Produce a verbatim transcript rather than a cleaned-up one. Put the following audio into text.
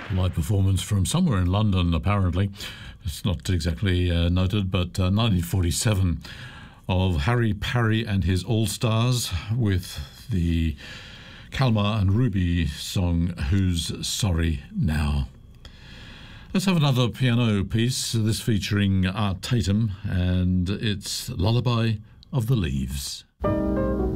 Live performance from somewhere in London, apparently. It's not exactly uh, noted, but uh, nineteen forty-seven, of Harry Parry and his All-Stars with the Kalmar and Ruby song, Who's Sorry Now? Let's have another piano piece, this featuring Art Tatum, and it's Lullaby of the Leaves.